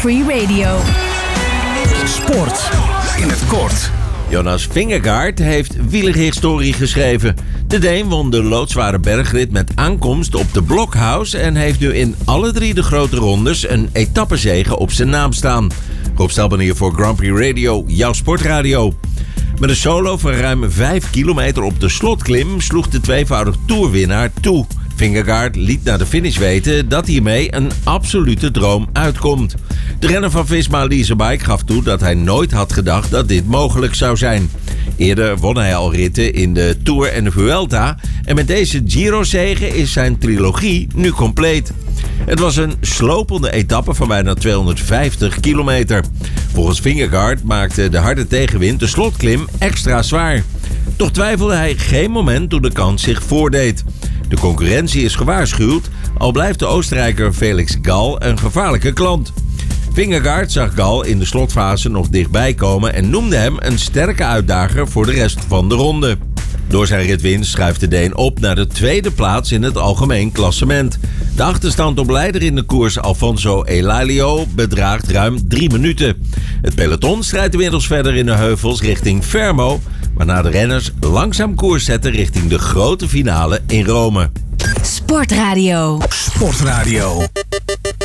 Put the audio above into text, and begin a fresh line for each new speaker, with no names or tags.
Free Radio.
Sport in het kort.
Jonas Vingegaard heeft wielerhistorie geschreven. De Deen won de loodzware bergrit met aankomst op de Blockhouse en heeft nu in alle 3 de grote rondes een etappezege op zijn naam staan. Rob Stelman hier voor Grand Prix Radio, jouw sportradio. Met een solo van ruim 5 kilometer op de slotklim sloeg de tweevoudig toerwinnaar toe. Vingegaard liet na de finish weten dat hiermee een absolute droom uitkomt. De renner van Visma Leasebike gaf toe dat hij nooit had gedacht dat dit mogelijk zou zijn. Eerder won hij al ritten in de Tour en de Vuelta en met deze Giro-zege is zijn trilogie nu compleet. Het was een slopende etappe van bijna 250 kilometer. Volgens Vingegaard maakte de harde tegenwind de slotklim extra zwaar. Toch twijfelde hij geen moment toen de kans zich voordeed. De concurrentie is gewaarschuwd, al blijft de Oostenrijker Felix Gall een gevaarlijke klant. Vingegaard zag Gall in de slotfase nog dichtbij komen en noemde hem een sterke uitdager voor de rest van de ronde. Door zijn ritwinst schuift de Deen op naar de tweede plaats in het algemeen klassement. De achterstand op leider in de koers Alfonso Elalio bedraagt ruim 3 minuten. Het peloton strijdt inmiddels verder in de heuvels richting Fermo, waarna de renners langzaam koers zetten richting de grote finale in Rome.
Sportradio.
Sportradio.